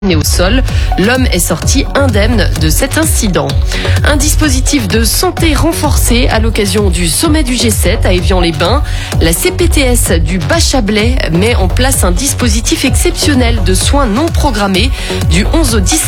au sol. L'homme est sorti indemne de cet incident. Un dispositif de santé renforcé à l'occasion du sommet du G7 à Évian-les-Bains. La CPTS du Bas-Chablais met en place un dispositif exceptionnel de soins non programmés du 11 au 17